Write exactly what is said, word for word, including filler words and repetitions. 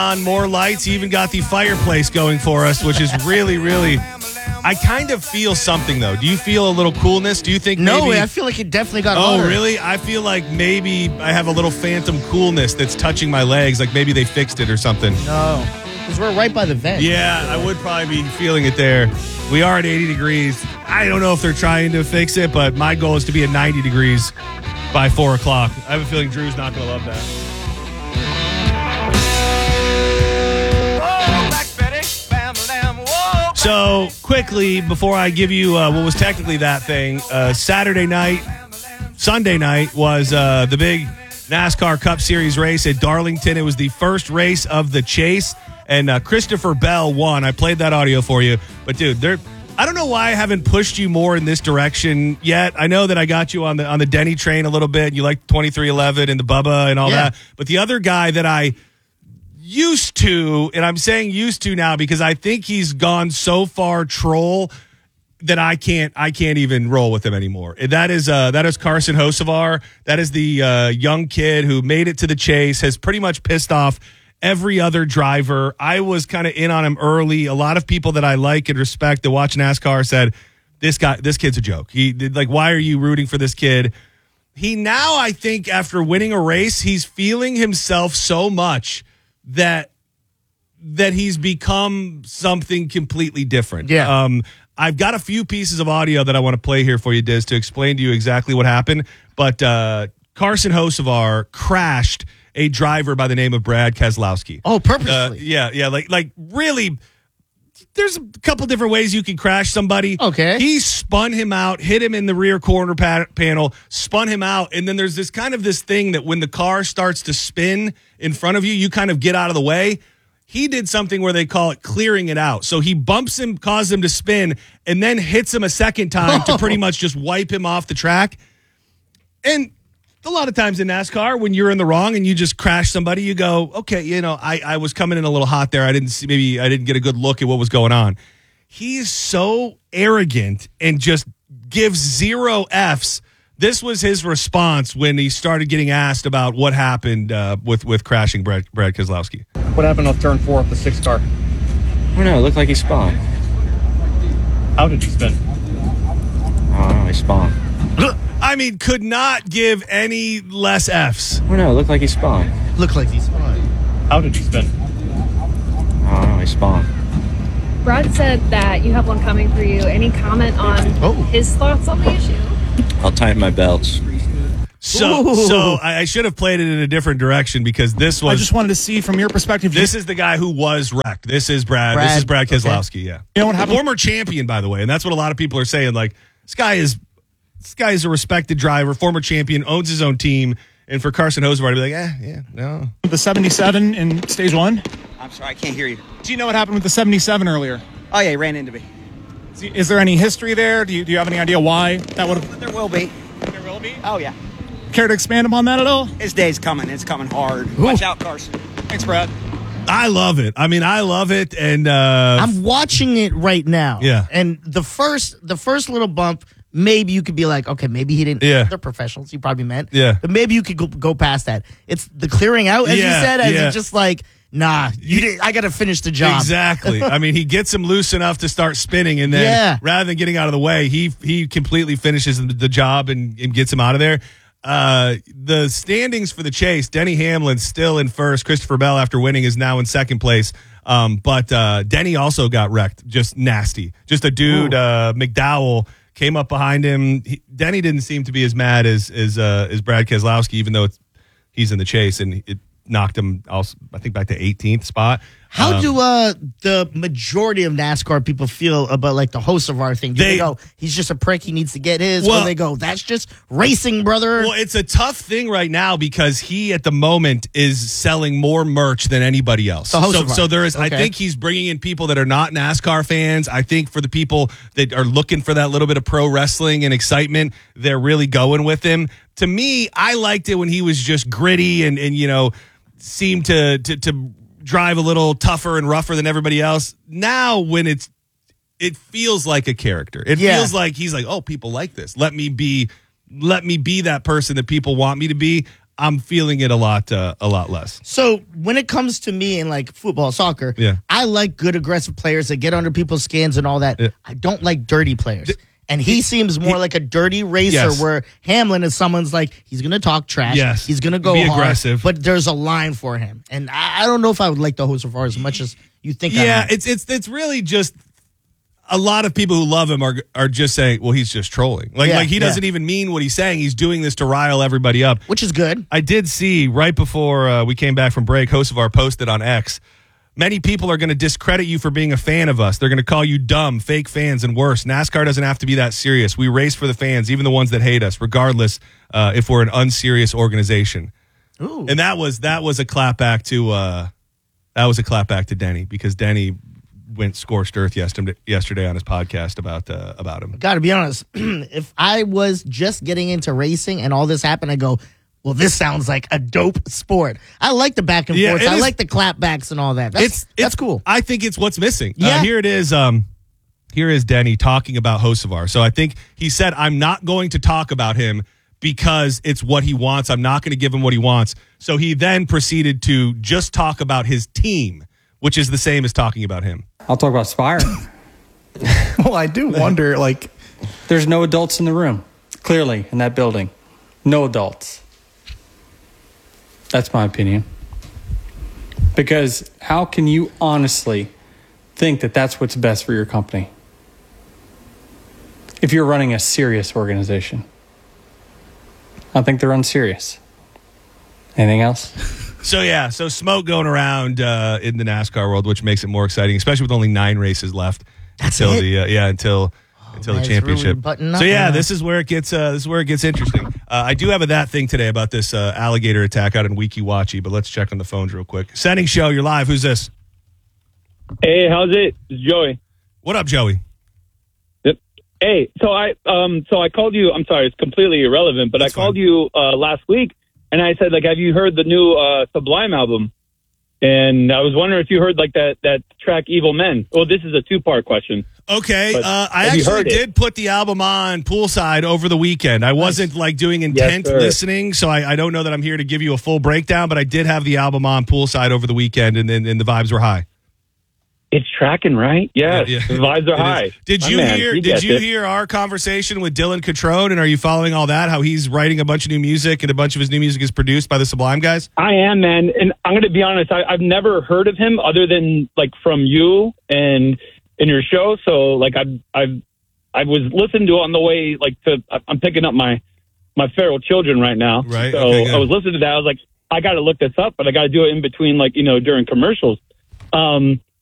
On more lights, he even got the fireplace going for us, which is really, really. I kind of feel something though. Do you feel a little coolness? Do you think? No, maybe, I feel like it definitely got. Oh, hotter. really? I feel like maybe I have a little phantom coolness that's touching my legs. Like maybe they fixed it or something. No, because we're right by the vent. Yeah, I would probably be feeling it there. We are at eighty degrees. I don't know if they're trying to fix it, but my goal is to be at ninety degrees by four o'clock. I have a feeling Drew's not going to love that. So, quickly, before I give you uh, what was technically that thing, uh, Saturday night, Sunday night was uh, the big NASCAR Cup Series race at Darlington. It was the first race of the chase, and uh, Christopher Bell won. I played that audio for you. But, dude, there, I don't know why I haven't pushed you more in this direction yet. I know that I got you on the on the Denny train a little bit. You like twenty-three eleven and the Bubba and all Yeah. that. But the other guy that I used to, and I'm saying used to now because I think he's gone so far troll that I can't I can't even roll with him anymore. That is uh, that is Carson Hocevar. That is the uh, young kid who made it to the chase, has pretty much pissed off every other driver. I was kind of in on him early. A lot of people that I like and respect that watch NASCAR said, this guy, this kid's a joke. He did like, why are you rooting for this kid? He now, I think, after winning a race, he's feeling himself so much that that he's become something completely different. Yeah. Um, I've got a few pieces of audio that I want to play here for you, Diz, to explain to you exactly what happened. But uh, Carson Hocevar crashed a driver by the name of Brad Keselowski. Oh, purposely. Uh, yeah, yeah, like like really. There's a couple different ways you can crash somebody. Okay. He spun him out, hit him in the rear corner pa- panel, spun him out, and then there's this kind of this thing that when the car starts to spin in front of you, you kind of get out of the way. He did something where they call it clearing it out. So he bumps him, causes him to spin, and then hits him a second time to pretty much just wipe him off the track. And a lot of times in NASCAR, when you're in the wrong and you just crash somebody, you go, okay, you know, I, I was coming in a little hot there. I didn't see, maybe I didn't get a good look at what was going on. He's so arrogant and just gives zero F's. This was his response when he started getting asked about what happened uh, with, with crashing Brad, Brad Keselowski. What happened off turn four of the sixth car? I don't know. It looked like he spun. How did you spin? I don't know. He spun. I mean, could not give any less F's. I don't know. It looked like he spun. Look like he's fine. How did you spin? I don't know. He spun. Brad said that you have one coming for you. Any comment on Oh. his thoughts on the issue? I'll tighten my belts. So, Ooh. so I, I should have played it in a different direction because this was. I just wanted to see from your perspective. This is the guy who was wrecked. This is Brad. Brad, this is Brad okay. Keselowski. Yeah, You know what happened? former champion, by the way, and that's what a lot of people are saying. Like this guy is, this guy is a respected driver, former champion, owns his own team, and for Carson Hocevar to be like, eh, yeah, no. the seventy-seven in stage one. I'm sorry, I can't hear you. Do you know what happened with the seventy-seven earlier? Oh, yeah, he ran into me. Is there any history there? Do you, do you have any idea why that would have? There will be. There will be. Oh, yeah. Care to expand upon that at all? His day's coming. It's coming hard. Watch out, Carson. Thanks, Brad. I love it. I mean, I love it, and uh, I'm watching it right now. Yeah. And the first the first little bump, maybe you could be like, okay, maybe he didn't. Yeah. They're professionals. He probably meant. Yeah. But maybe you could go, go past that. It's the clearing out, as Yeah, you said, as yeah. it's just like, nah, you did, I got to finish the job. exactly. I mean, he gets him loose enough to start spinning, and then Yeah. rather than getting out of the way, he he completely finishes the job and, and gets him out of there. Uh, the standings for the chase, Denny Hamlin's still in first. Christopher Bell, after winning, is now in second place. Um, but uh, Denny also got wrecked, just nasty. Just a dude, uh, McDowell, came up behind him. He, Denny didn't seem to be as mad as as, uh, as Brad Keselowski, even though it's, he's in the chase, and it knocked him, also, I think, back to eighteenth spot. How Um, do uh, the majority of NASCAR people feel about like the Hocevar thing? Do they, They- go, he's just a prick, he needs to get his? Well- or they go, that's just racing, brother? Well, it's a tough thing right now because he, at the moment, is selling more merch than anybody else. The So, Hocevar. so there is. I Okay. think he's bringing in people that are not NASCAR fans. I think for the people that are looking for that little bit of pro wrestling and excitement, they're really going with him. To me, I liked it when he was just gritty and and you know seemed to to to drive a little tougher and rougher than everybody else. Now, when it's it feels like a character. It Yeah. feels like he's like, oh, people like this. Let me be, let me be that person that people want me to be. I'm feeling it a lot, uh, a lot less. So when it comes to me and like football, soccer, Yeah. I like good aggressive players that get under people's skins and all that. Yeah. I don't like dirty players. And he seems more he- like a dirty racer Yes. where Hamlin is someone's like, he's going to talk trash. Yes. He's going to go Be hard, aggressive. but there's a line for him. And I, I don't know if I would like the Hocevar as much as you think I Yeah, would. it's it's it's really just a lot of people who love him are are just saying, well, he's just trolling. Like Yeah, like he doesn't yeah. even mean what he's saying. He's doing this to rile everybody up. Which is good. I did see right before uh, we came back from break, Hocevar posted on X, many people are going to discredit you for being a fan of us. They're going to call you dumb, fake fans, and worse. NASCAR doesn't have to be that serious. We race for the fans, even the ones that hate us, regardless uh, if we're an unserious organization. Ooh. And that was that was a clapback to uh, that was a clapback to Denny, because Denny went scorched earth yesterday yesterday on his podcast about uh, about him. Got to be honest. If I was just getting into racing and all this happened, I go, well, this sounds like a dope sport. I like the back and Yeah, forth. it I is- like the clapbacks and all that. That's, it's that's it's cool. I think it's what's missing. Uh, Yeah. here it is. Um, here is Denny talking about Hocevar. So I think he said, "I'm not going to talk about him because it's what he wants. I'm not going to give him what he wants." So he then proceeded to just talk about his team, which is the same as talking about him. I'll talk about Spire. Well, I do wonder, like, There's no adults in the room, clearly, in that building. No adults. That's my opinion. Because how can you honestly think that that's what's best for your company if you're running a serious organization? I think they're unserious. Anything else? So yeah, so smoke going around uh, in the NASCAR world, which makes it more exciting, especially with only nine races left That's until it? the uh, yeah until until man, the it's really championship. buttoned up So yeah, now. this is where it gets uh, this is where it gets interesting. Uh, I do have a that thing today about this uh, alligator attack out in Weeki but let's check on the phones real quick. Sending show, you're live. Who's this? Hey, how's it? It's Joey. What up, Joey? Yep. Hey, so I um so I called you. I'm sorry, it's completely irrelevant, but That's I called fine. you uh, last week, and I said, like, have you heard the new uh, Sublime album? And I was wondering if you heard like that that track "Evil Men." Well, this is a two part question. Okay, But uh, I have you actually heard it? did put the album on Poolside over the weekend. I wasn't like doing intent sir. listening, so I, I don't know that I'm here to give you a full breakdown, but I did have the album on Poolside over the weekend, and and, and the vibes were high. It's tracking, right? Yes, Yeah, yeah. the vibes are It high. is. Did My you man, hear? he Did gets you it. hear our conversation with Dylan Catrone? And are you following all that? How he's writing a bunch of new music, and a bunch of his new music is produced by the Sublime guys. I am, man, and I'm going to be honest. I, I've never heard of him other than like from you and in your show. So like I I I was listening to it on the way like to. I'm picking up my my feral children right now. Right, So okay, good. I was listening to that. I was like, I got to look this up, but I got to do it in between, like, you know, during commercials. Um,